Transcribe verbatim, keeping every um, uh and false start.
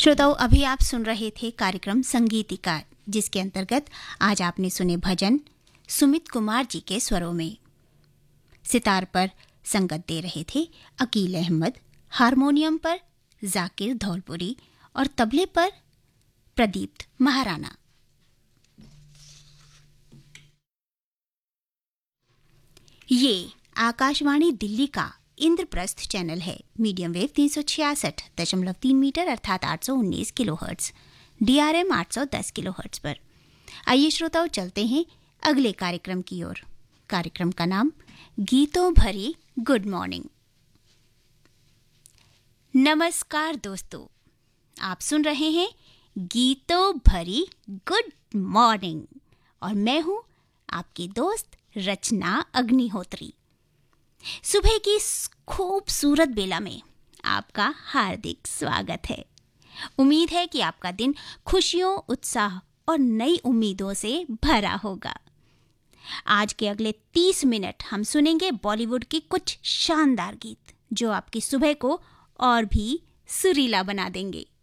श्रोताओं, अभी आप सुन रहे थे कार्यक्रम संगीतिका, जिसके अंतर्गत आज आपने सुने भजन सुमित कुमार जी के स्वरों में। सितार पर संगत दे रहे थे अकील अहमद, हारमोनियम पर जाकिर धौलपुरी और तबले पर प्रदीप्त महाराणा। ये आकाशवाणी दिल्ली का इंद्रप्रस्थ चैनल है। मीडियम वेव तीन सौ छियासठ दशमलव तीन मीटर अर्थात आठ सौ उन्नीस किलो हर्ट्ज, डीआरएम आठ सौ दस किलो हर्ट्ज पर। आइए श्रोताओं, चलते हैं अगले कार्यक्रम की ओर। कार्यक्रम का नाम गीतों भरी गुड मॉर्निंग। नमस्कार दोस्तों, आप सुन रहे हैं गीतों भरी गुड मॉर्निंग और मैं हूं आपकी दोस्त रचना अग्निहोत्री। सुबह की खूबसूरत बेला में आपका हार्दिक स्वागत है। उम्मीद है कि आपका दिन खुशियों, उत्साह और नई उम्मीदों से भरा होगा। आज के अगले तीस मिनट हम सुनेंगे बॉलीवुड की कुछ शानदार गीत जो आपकी सुबह को और भी सुरीला बना देंगे।